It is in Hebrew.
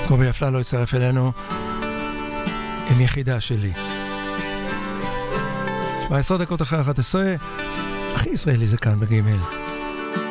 קובי אפללו יצטרף אלינו עם יחידה שלי. 17 דקות אחרי 11, הכי ישראלי זה כאן בגימל.